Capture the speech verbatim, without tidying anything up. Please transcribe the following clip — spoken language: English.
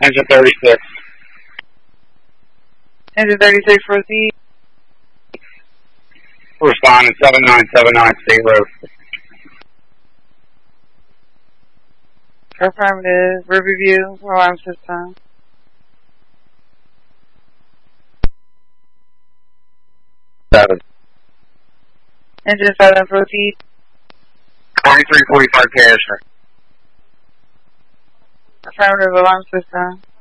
Engine thirty-six. Engine thirty-six, proceed. Responding seven nine seven nine State Road. Affirmative. River view. Alarm system. Seven. Engine seven, proceed. twenty-three forty-five cash. Affirmative. Alarm system.